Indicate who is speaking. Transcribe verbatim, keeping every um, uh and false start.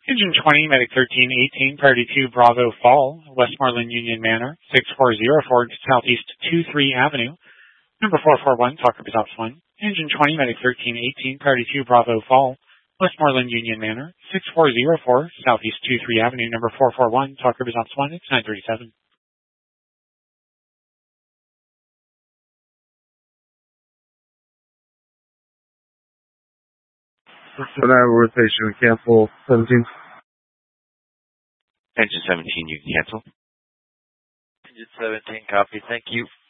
Speaker 1: Engine twenty, Medic thirteen eighteen, priority two, Bravo Fall, Westmoreland Union Manor, six four zero four, Southeast two three Avenue. Number four four one, Talker Results one. Engine twenty, Medic thirteen eighteen, priority two, Bravo Fall, Westmoreland Union Manor, six four zero four, Southeast two three Avenue, number four four one, Talker Results one, it's nine thirty-seven.
Speaker 2: So now rotation cancel seventeen.
Speaker 3: Engine seventeen, you can cancel.
Speaker 4: Engine seventeen, copy. Thank you.